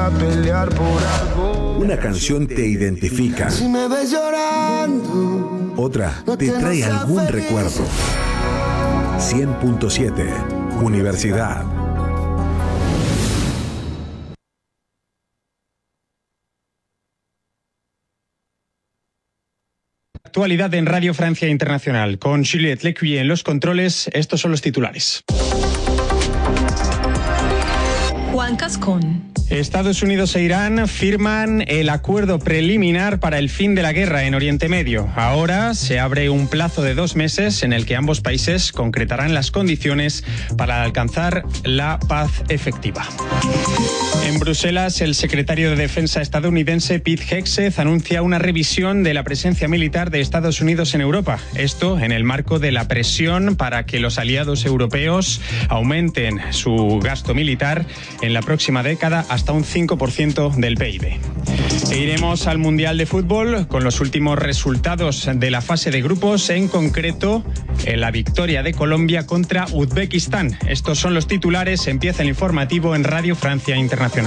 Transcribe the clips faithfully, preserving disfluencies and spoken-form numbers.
a pelear por algo. Una canción te identifica. Si me ves llorando, otra te trae algún recuerdo. cien punto siete Universidad. Actualidad en Radio Francia Internacional. Con Juliette Lecuyer en los controles, estos son los titulares. Juan Cascón. Estados Unidos e Irán firman el acuerdo preliminar para el fin de la guerra en Oriente Medio. Ahora se abre un plazo de dos meses en el que ambos países concretarán las condiciones para alcanzar la paz efectiva. En Bruselas, el secretario de Defensa estadounidense Pete Hegseth anuncia una revisión de la presencia militar de Estados Unidos en Europa. Esto en el marco de la presión para que los aliados europeos aumenten su gasto militar en la próxima década hasta un cinco por ciento del P I B. E iremos al Mundial de Fútbol con los últimos resultados de la fase de grupos, en concreto en la victoria de Colombia contra Uzbekistán. Estos son los titulares. Empieza el informativo en Radio Francia Internacional.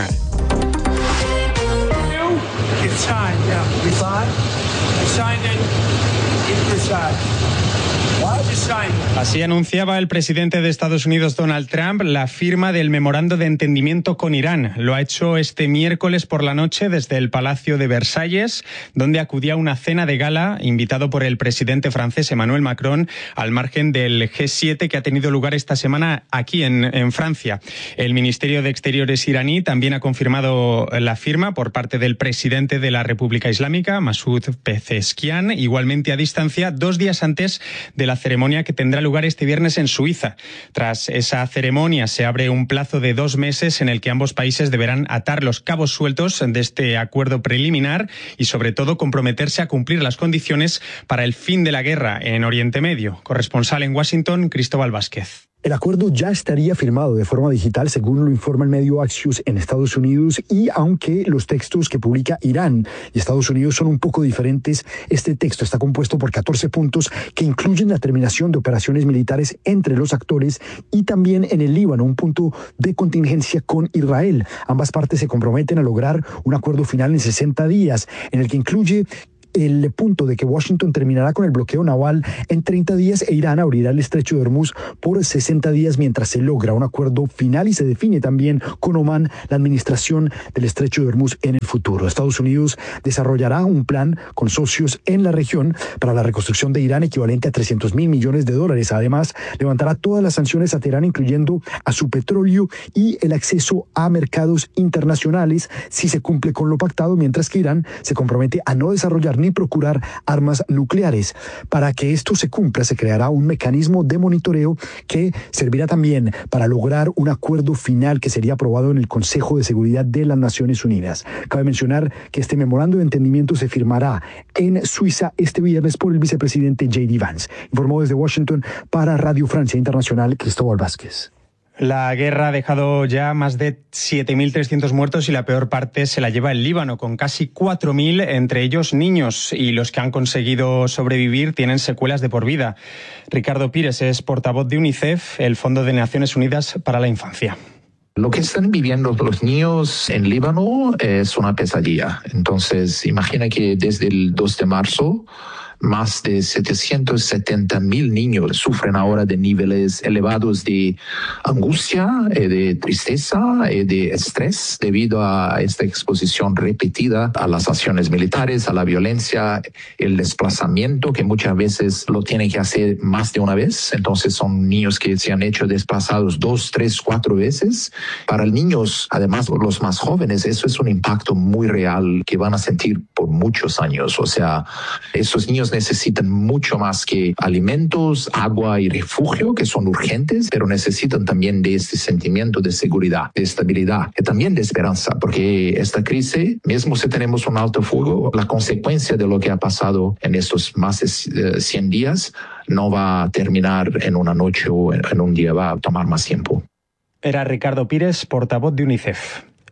Así anunciaba el presidente de Estados Unidos, Donald Trump, la firma del memorando de entendimiento con Irán. Lo ha hecho este miércoles por la noche desde el Palacio de Versalles, donde acudía a una cena de gala invitado por el presidente francés Emmanuel Macron, al margen del G siete que ha tenido lugar esta semana aquí en, en Francia. El Ministerio de Exteriores iraní también ha confirmado la firma por parte del presidente de la República Islámica, Masoud Pezeshkian, igualmente a distancia, dos días antes de la ceremonia que tendrá lugar este viernes en Suiza. Tras esa ceremonia se abre un plazo de dos meses en el que ambos países deberán atar los cabos sueltos de este acuerdo preliminar y sobre todo comprometerse a cumplir las condiciones para el fin de la guerra en Oriente Medio. Corresponsal en Washington, Cristóbal Vázquez. El acuerdo ya estaría firmado de forma digital, según lo informa el medio Axios en Estados Unidos, y aunque los textos que publica Irán y Estados Unidos son un poco diferentes, este texto está compuesto por catorce puntos que incluyen la terminación de operaciones militares entre los actores y también en el Líbano un punto de contingencia con Israel. Ambas partes se comprometen a lograr un acuerdo final en sesenta días, en el que incluye el punto de que Washington terminará con el bloqueo naval en treinta días e Irán abrirá el estrecho de Hormuz por sesenta días mientras se logra un acuerdo final y se define también con Omán la administración del estrecho de Hormuz en el futuro. Estados Unidos desarrollará un plan con socios en la región para la reconstrucción de Irán equivalente a trescientos mil millones de dólares. Además, levantará todas las sanciones a Teherán, incluyendo a su petróleo y el acceso a mercados internacionales si se cumple con lo pactado, mientras que Irán se compromete a no desarrollar ni procurar armas nucleares. Para que esto se cumpla, se creará un mecanismo de monitoreo que servirá también para lograr un acuerdo final que sería aprobado en el Consejo de Seguridad de las Naciones Unidas. Cabe mencionar que este memorando de entendimiento se firmará en Suiza este viernes por el vicepresidente J D Vance. Informó desde Washington para Radio Francia Internacional, Cristóbal Vázquez. La guerra ha dejado ya más de siete mil trescientos muertos y la peor parte se la lleva el Líbano, con casi cuatro mil, entre ellos niños, y los que han conseguido sobrevivir tienen secuelas de por vida. Ricardo Pires es portavoz de UNICEF, el Fondo de Naciones Unidas para la Infancia. Lo que están viviendo los niños en Líbano es una pesadilla. Entonces, imagina que desde el dos de marzo, más de setecientos setenta mil niños sufren ahora de niveles elevados de angustia, eh, de tristeza y eh, de estrés debido a esta exposición repetida a las acciones militares, a la violencia, el desplazamiento, que muchas veces lo tienen que hacer más de una vez. Entonces son niños que se han hecho desplazados dos, tres, cuatro veces. Para los niños, además los más jóvenes, eso es un impacto muy real que van a sentir por muchos años. O sea, esos niños necesitan mucho más que alimentos, agua y refugio, que son urgentes, pero necesitan también de este sentimiento de seguridad, de estabilidad y también de esperanza, porque esta crisis, mismo si tenemos un alto fuego, la consecuencia de lo que ha pasado en estos más de cien días no va a terminar en una noche o en un día, va a tomar más tiempo. Era Ricardo Pires, portavoz de UNICEF.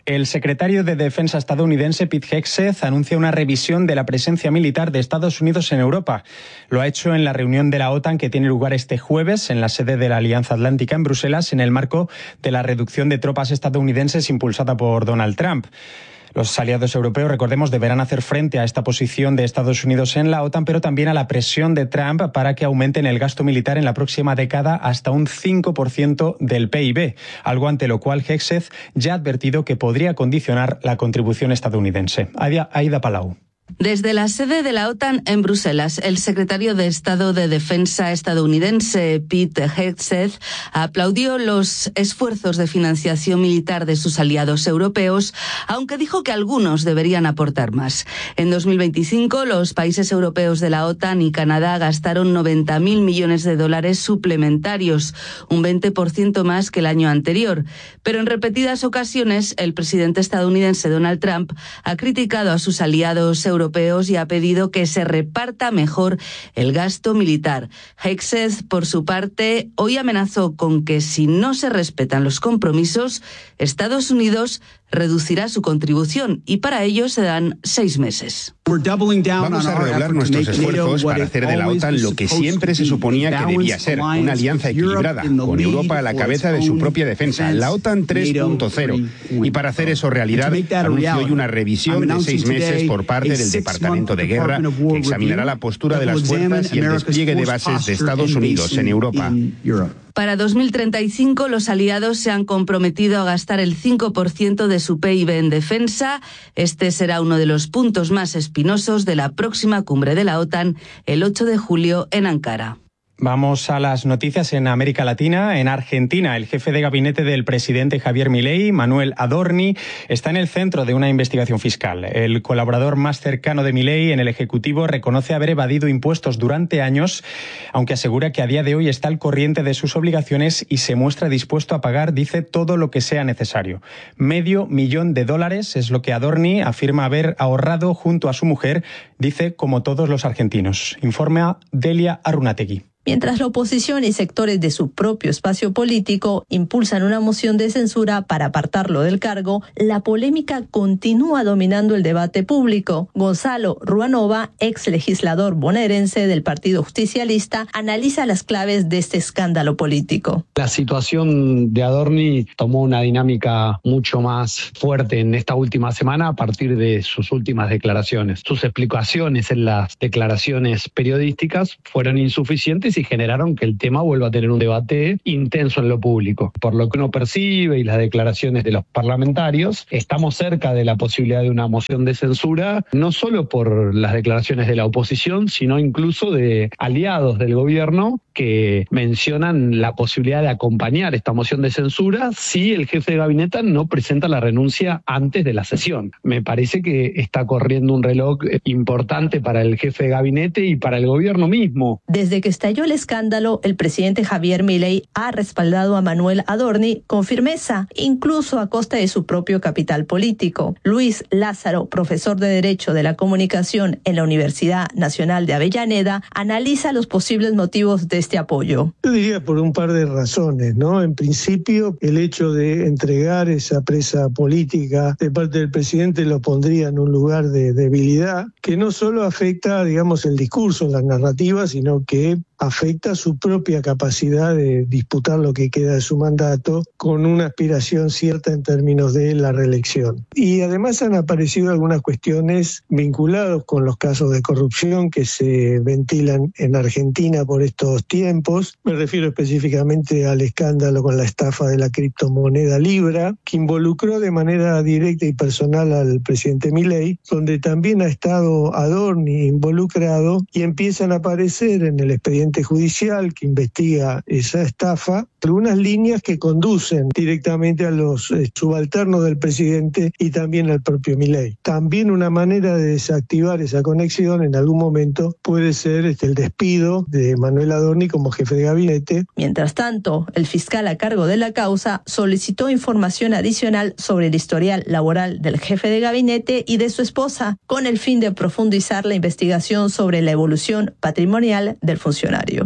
El secretario de Defensa estadounidense Pete Hegseth anuncia una revisión de la presencia militar de Estados Unidos en Europa. Lo ha hecho en la reunión de la OTAN que tiene lugar este jueves en la sede de la Alianza Atlántica en Bruselas, en el marco de la reducción de tropas estadounidenses impulsada por Donald Trump. Los aliados europeos, recordemos, deberán hacer frente a esta posición de Estados Unidos en la OTAN, pero también a la presión de Trump para que aumenten el gasto militar en la próxima década hasta un cinco por ciento del P I B, algo ante lo cual Hegseth ya ha advertido que podría condicionar la contribución estadounidense. Aida, Aida Palau. Desde la sede de la OTAN en Bruselas, el secretario de Estado de Defensa estadounidense Pete Hegseth aplaudió los esfuerzos de financiación militar de sus aliados europeos, aunque dijo que algunos deberían aportar más. En dos mil veinticinco, los países europeos de la OTAN y Canadá gastaron noventa mil millones de dólares suplementarios, un veinte por ciento más que el año anterior. Pero en repetidas ocasiones, el presidente estadounidense Donald Trump ha criticado a sus aliados europeos europeos y ha pedido que se reparta mejor el gasto militar. Hegseth, por su parte, hoy amenazó con que si no se respetan los compromisos, Estados Unidos reducirá su contribución y para ello se dan seis meses. Vamos a redoblar nuestros esfuerzos para hacer de la OTAN lo que siempre se suponía que debía ser, una alianza equilibrada, con Europa a la cabeza de su propia defensa, la OTAN tres punto cero. Y para hacer eso realidad, anunció hoy una revisión de seis meses por parte del Departamento de Guerra, que examinará la postura de las fuerzas y el despliegue de bases de Estados Unidos en Europa. Para dos mil treinta y cinco, los aliados se han comprometido a gastar el cinco por ciento de su P I B en defensa. Este será uno de los puntos más espinosos de la próxima cumbre de la OTAN el ocho de julio en Ankara. Vamos a las noticias en América Latina. En Argentina, el jefe de gabinete del presidente Javier Milei, Manuel Adorni, está en el centro de una investigación fiscal. El colaborador más cercano de Milei en el Ejecutivo reconoce haber evadido impuestos durante años, aunque asegura que a día de hoy está al corriente de sus obligaciones y se muestra dispuesto a pagar, dice, todo lo que sea necesario. Medio millón de dólares es lo que Adorni afirma haber ahorrado junto a su mujer, dice, como todos los argentinos. Informa Delia Arunategui. Mientras la oposición y sectores de su propio espacio político impulsan una moción de censura para apartarlo del cargo, la polémica continúa dominando el debate público. Gonzalo Ruanova, ex legislador bonaerense del Partido Justicialista, analiza las claves de este escándalo político. La situación de Adorni tomó una dinámica mucho más fuerte en esta última semana a partir de sus últimas declaraciones. Sus explicaciones en las declaraciones periodísticas fueron insuficientes y generaron que el tema vuelva a tener un debate intenso en lo público. Por lo que uno percibe y las declaraciones de los parlamentarios, estamos cerca de la posibilidad de una moción de censura, no solo por las declaraciones de la oposición, sino incluso de aliados del gobierno que mencionan la posibilidad de acompañar esta moción de censura si el jefe de gabinete no presenta la renuncia antes de la sesión. Me parece que está corriendo un reloj importante para el jefe de gabinete y para el gobierno mismo. Desde que estalló el escándalo, el presidente Javier Milei ha respaldado a Manuel Adorni con firmeza, incluso a costa de su propio capital político. Luis Lázaro, profesor de Derecho de la Comunicación en la Universidad Nacional de Avellaneda, analiza los posibles motivos de este apoyo. Yo diría por un par de razones, ¿no? En principio, el hecho de entregar esa presa política de parte del presidente lo pondría en un lugar de debilidad que no solo afecta, digamos, el discurso, la narrativa, sino que afecta su propia capacidad de disputar lo que queda de su mandato con una aspiración cierta en términos de la reelección. Y además han aparecido algunas cuestiones vinculadas con los casos de corrupción que se ventilan en Argentina por estos tiempos. Me refiero específicamente al escándalo con la estafa de la criptomoneda Libra, que involucró de manera directa y personal al presidente Milei, donde también ha estado Adorni involucrado y empiezan a aparecer en el expediente judicial que investiga esa estafa algunas líneas que conducen directamente a los eh, subalternos del presidente y también al propio Milei. También una manera de desactivar esa conexión en algún momento puede ser este, el despido de Manuel Adorni como jefe de gabinete. Mientras tanto, el fiscal a cargo de la causa solicitó información adicional sobre el historial laboral del jefe de gabinete y de su esposa, con el fin de profundizar la investigación sobre la evolución patrimonial del funcionario.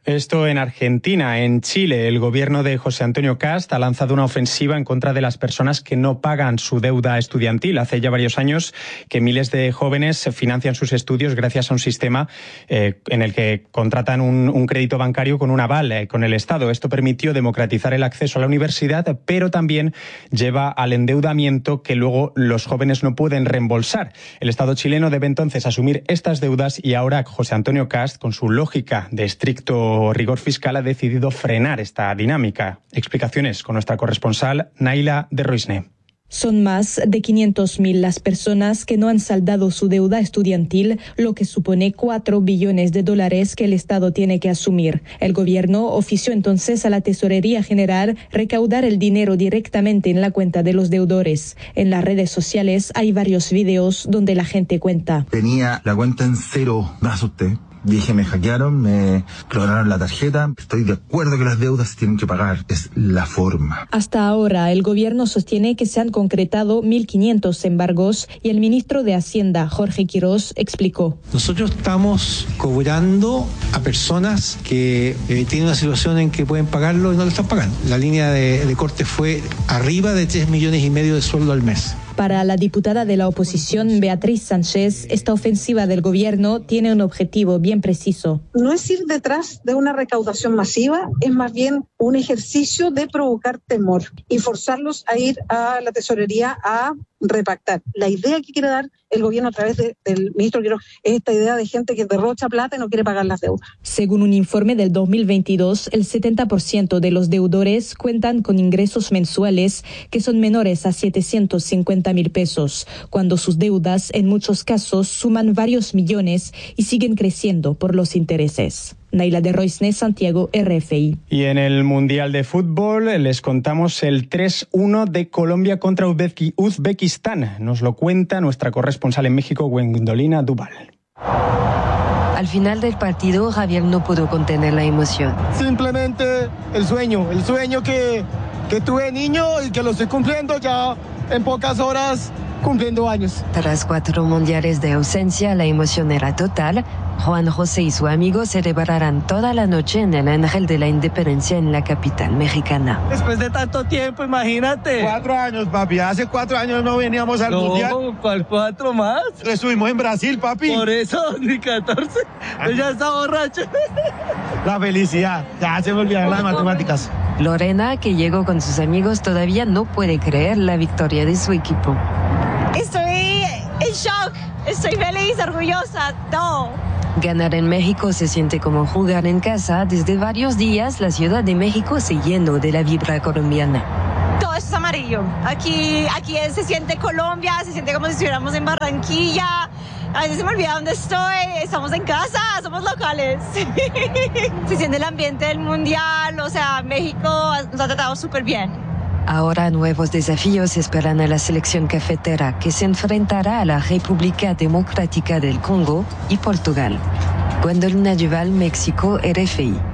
Esto en Argentina. En Chile, el gobierno de José Antonio Cast ha lanzado una ofensiva en contra de las personas que no pagan su deuda estudiantil. Hace ya varios años que miles de jóvenes financian sus estudios gracias a un sistema eh, en el que contratan un, un crédito bancario con un aval eh, con el Estado. Esto permitió democratizar el acceso a la universidad, pero también lleva al endeudamiento que luego los jóvenes no pueden reembolsar. El Estado chileno debe entonces asumir estas deudas y ahora José Antonio Cast, con su lógica de estricto rigor fiscal, ha decidido frenar esta dinámica. Explicaciones con nuestra corresponsal Naila de Roisne. Son más de quinientas mil las personas que no han saldado su deuda estudiantil, lo que supone cuatro billones de dólares que el Estado tiene que asumir. El gobierno ofició entonces a la Tesorería General recaudar el dinero directamente en la cuenta de los deudores. En las redes sociales hay varios videos donde la gente cuenta. Tenía la cuenta en cero, me asusté. Dije, me hackearon, me clonaron la tarjeta. Estoy de acuerdo que las deudas se tienen que pagar. Es la forma. Hasta ahora, el gobierno sostiene que se han concretado mil quinientos embargos y el ministro de Hacienda, Jorge Quirós, explicó. Nosotros estamos cobrando a personas que eh, tienen una situación en que pueden pagarlo y no lo están pagando. La línea de, de corte fue arriba de tres millones y medio de sueldo al mes. Para la diputada de la oposición, Beatriz Sánchez, esta ofensiva del gobierno tiene un objetivo bien preciso. No es ir detrás de una recaudación masiva, es más bien un ejercicio de provocar temor y forzarlos a ir a la tesorería a repactar. La idea que quiere dar el gobierno a través de, del ministro Quirós es esta idea de gente que derrocha plata y no quiere pagar las deudas. Según un informe del dos mil veintidós, el setenta por ciento de los deudores cuentan con ingresos mensuales que son menores a setecientos cincuenta mil pesos, cuando sus deudas en muchos casos suman varios millones y siguen creciendo por los intereses. Naila de Roisne, Santiago, R F I. Y en el Mundial de Fútbol les contamos el tres uno de Colombia contra Uzbekistán. Nos lo cuenta nuestra corresponsal en México, Gwendolina Duval. Al final del partido, Javier no pudo contener la emoción. Simplemente el sueño, el sueño que, que tuve niño y que lo estoy cumpliendo ya en pocas horas, cumpliendo años. Tras cuatro mundiales de ausencia, la emoción era total. Juan José y su amigo celebrarán toda la noche en el Ángel de la Independencia en la capital mexicana. Después de tanto tiempo, imagínate. Cuatro años, papi. Hace cuatro años no veníamos al no, mundial. ¿Cuál cuatro más? Estuvimos en Brasil, papi. Por eso, ni catorce. Ya está borracho. La felicidad. Ya se me olvidaron las matemáticas. Lorena, que llegó con sus amigos, todavía no puede creer la victoria de su equipo. Estoy en shock. Estoy feliz, orgullosa. No. Ganar en México se siente como jugar en casa. Desde varios días, la Ciudad de México se llenó de la vibra colombiana. Todo esto es amarillo. Aquí, aquí se siente Colombia, se siente como si estuviéramos en Barranquilla. A veces se me olvida dónde estoy. Estamos en casa, somos locales. Se siente el ambiente del mundial. O sea, México nos ha tratado súper bien. Ahora nuevos desafíos esperan a la selección cafetera, que se enfrentará a la República Democrática del Congo y Portugal. Gwendolina Duval, México, R F I.